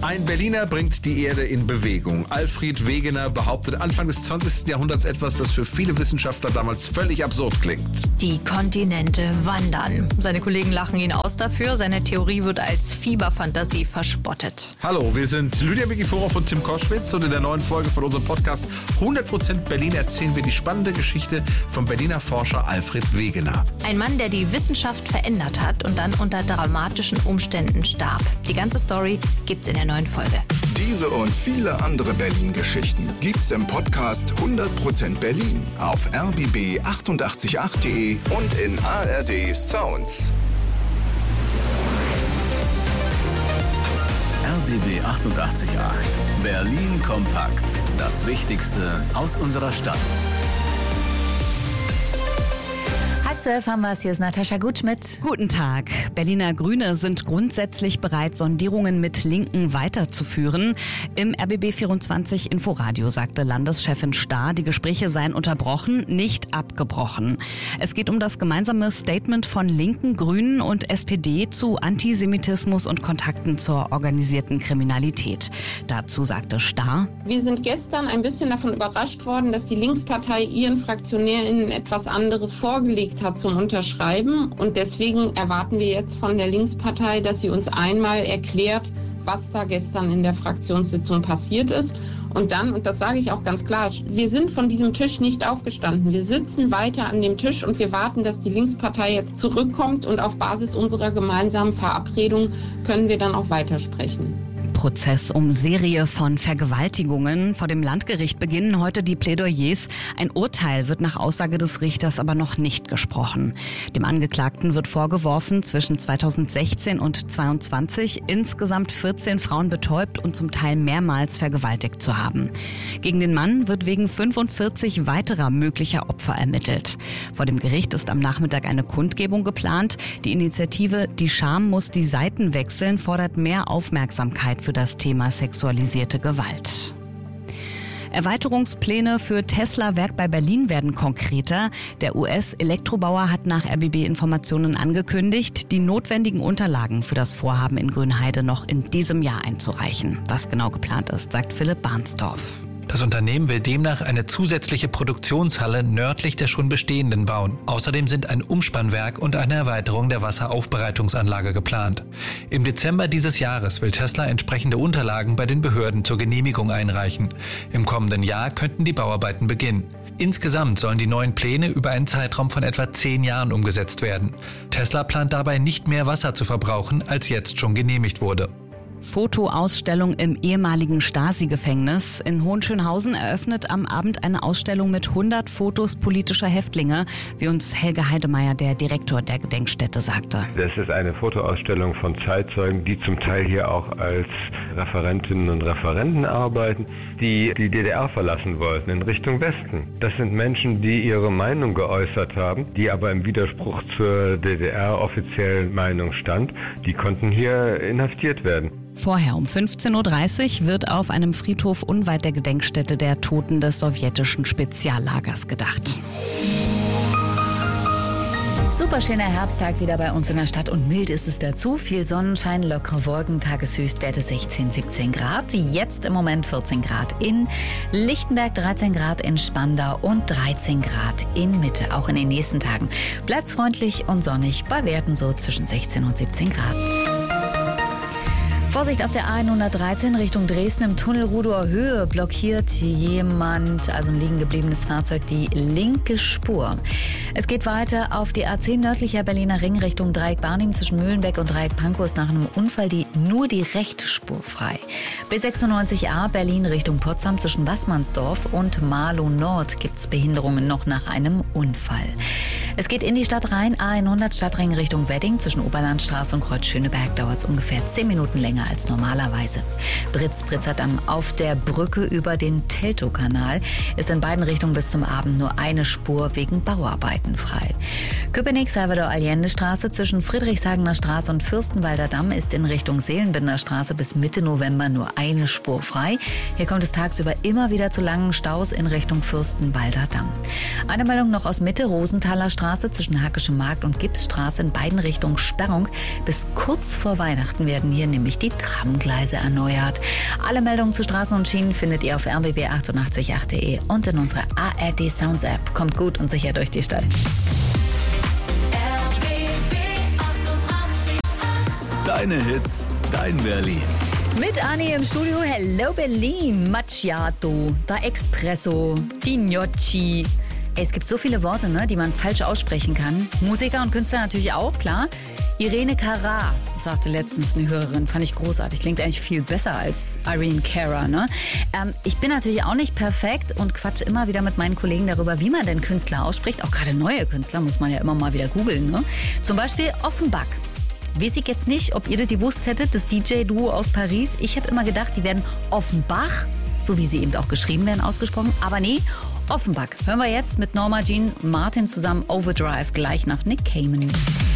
Ein Berliner bringt die Erde in Bewegung. Alfred Wegener behauptet Anfang des 20. Jahrhunderts etwas, das für viele Wissenschaftler damals völlig absurd klingt. Die Kontinente wandern. Seine Kollegen lachen ihn aus dafür. Seine Theorie wird als Fieberfantasie verspottet. Hallo, wir sind Lydia Mikiforov und Tim Koschwitz und in der neuen Folge von unserem Podcast 100% Berlin erzählen wir die spannende Geschichte vom Berliner Forscher Alfred Wegener. Ein Mann, der die Wissenschaft verändert hat und dann unter dramatischen Umständen starb. Die ganze Story gibt's in der neuen Folge. Diese und viele andere Berlin-Geschichten gibt's im Podcast 100% Berlin auf rbb888.de und in ARD Sounds. RBB 88.8 Berlin kompakt. Das Wichtigste aus unserer Stadt. 11:30 haben wir es. Hier ist Natascha Gutschmidt. Guten Tag. Berliner Grüne sind grundsätzlich bereit, Sondierungen mit Linken weiterzuführen. Im RBB24 Inforadio sagte Landeschefin Stahr, die Gespräche seien unterbrochen, nicht abgebrochen. Es geht um das gemeinsame Statement von Linken, Grünen und SPD zu Antisemitismus und Kontakten zur organisierten Kriminalität. Dazu sagte Stahr: Wir sind gestern ein bisschen davon überrascht worden, dass die Linkspartei ihren FraktionärInnen etwas anderes vorgelegt hat zum Unterschreiben. Und deswegen erwarten wir jetzt von der Linkspartei, dass sie uns einmal erklärt, was da gestern in der Fraktionssitzung passiert ist. Und dann, und das sage ich auch ganz klar, wir sind von diesem Tisch nicht aufgestanden. Wir sitzen weiter an dem Tisch und wir warten, dass die Linkspartei jetzt zurückkommt. Und auf Basis unserer gemeinsamen Verabredung können wir dann auch weitersprechen. Prozess um Serie von Vergewaltigungen. Vor dem Landgericht beginnen heute die Plädoyers. Ein Urteil wird nach Aussage des Richters aber noch nicht gesprochen. Dem Angeklagten wird vorgeworfen, zwischen 2016 und 2022 insgesamt 14 Frauen betäubt und zum Teil mehrmals vergewaltigt zu haben. Gegen den Mann wird wegen 45 weiterer möglicher Opfer ermittelt. Vor dem Gericht ist am Nachmittag eine Kundgebung geplant. Die Initiative Die Scham muss die Seiten wechseln fordert mehr Aufmerksamkeit für das Thema sexualisierte Gewalt. Erweiterungspläne für Tesla-Werk bei Berlin werden konkreter. Der US-Elektrobauer hat nach RBB-Informationen angekündigt, die notwendigen Unterlagen für das Vorhaben in Grünheide noch in diesem Jahr einzureichen. Was genau geplant ist, sagt Philipp Barnsdorf. Das Unternehmen will demnach eine zusätzliche Produktionshalle nördlich der schon bestehenden bauen. Außerdem sind ein Umspannwerk und eine Erweiterung der Wasseraufbereitungsanlage geplant. Im Dezember dieses Jahres will Tesla entsprechende Unterlagen bei den Behörden zur Genehmigung einreichen. Im kommenden Jahr könnten die Bauarbeiten beginnen. Insgesamt sollen die neuen Pläne über einen Zeitraum von etwa 10 Jahren umgesetzt werden. Tesla plant dabei nicht mehr Wasser zu verbrauchen, als jetzt schon genehmigt wurde. Fotoausstellung im ehemaligen Stasi-Gefängnis. In Hohenschönhausen eröffnet am Abend eine Ausstellung mit 100 Fotos politischer Häftlinge, wie uns Helge Heidemeyer, der Direktor der Gedenkstätte, sagte. Das ist eine Fotoausstellung von Zeitzeugen, die zum Teil hier auch als Referentinnen und Referenten arbeiten, die die DDR verlassen wollten in Richtung Westen. Das sind Menschen, die ihre Meinung geäußert haben, die aber im Widerspruch zur DDR-offiziellen Meinung stand. Die konnten hier inhaftiert werden. Vorher um 15.30 Uhr wird auf einem Friedhof unweit der Gedenkstätte der Toten des sowjetischen Speziallagers gedacht. Super schöner Herbsttag wieder bei uns in der Stadt und mild ist es dazu. Viel Sonnenschein, lockere Wolken, Tageshöchstwerte 16, 17 Grad. Jetzt im Moment 14 Grad in Lichtenberg, 13 Grad in Spandau und 13 Grad in Mitte. Auch in den nächsten Tagen bleibt's freundlich und sonnig bei Werten so zwischen 16 und 17 Grad. Vorsicht auf der A113 Richtung Dresden im Tunnel Rudower Höhe blockiert jemand, also ein liegen gebliebenes Fahrzeug, die linke Spur. Es geht weiter auf die A10 nördlicher Berliner Ring Richtung Dreieck Barnim zwischen Mühlenbeck und Dreieck Pankow ist nach einem Unfall nur die rechte Spur frei. B96A Berlin Richtung Potsdam zwischen Wassmannsdorf und Marlow Nord gibt's Behinderungen noch nach einem Unfall. Es geht in die Stadt rein, A100 Stadtring Richtung Wedding zwischen Oberlandstraße und Kreuz Schöneberg dauert es ungefähr 10 Minuten länger als normalerweise. Britzert auf der Brücke über den Teltow-Kanal ist in beiden Richtungen bis zum Abend nur eine Spur wegen Bauarbeiten frei. Köpenick-Salvador-Allende-Straße zwischen Friedrichshagener Straße und Fürstenwalder Damm ist in Richtung Seelenbinder Straße bis Mitte November nur eine Spur frei. Hier kommt es tagsüber immer wieder zu langen Staus in Richtung Fürstenwalder Damm. Eine Meldung noch aus Mitte, Rosenthaler Straße zwischen Hackischem Markt und Gipsstraße in beiden Richtungen Sperrung. Bis kurz vor Weihnachten werden hier nämlich die Tramgleise erneuert. Alle Meldungen zu Straßen und Schienen findet ihr auf rbb888.de und in unserer ARD Sounds App. Kommt gut und sicher durch die Stadt. Deine Hits, dein Berlin. Mit Anni im Studio. Hello Berlin. Macchiato, da Espresso, die Gnocchi. Es gibt so viele Worte, ne, die man falsch aussprechen kann. Musiker und Künstler natürlich auch, klar. Irene Cara sagte letztens eine Hörerin, fand ich großartig. Klingt eigentlich viel besser als Irene Cara, ne? Ich bin natürlich auch nicht perfekt und quatsche immer wieder mit meinen Kollegen darüber, wie man denn Künstler ausspricht. Auch gerade neue Künstler muss man ja immer mal wieder googeln, ne? Zum Beispiel Offenbach. Weiß ich jetzt nicht, ob ihr das gewusst hättet, das DJ-Duo aus Paris. Ich habe immer gedacht, die werden Offenbach, so wie sie eben auch geschrieben werden, ausgesprochen. Aber nee, Offenbach. Hören wir jetzt mit Norma Jean Martin zusammen Overdrive, gleich nach Nick Cayman.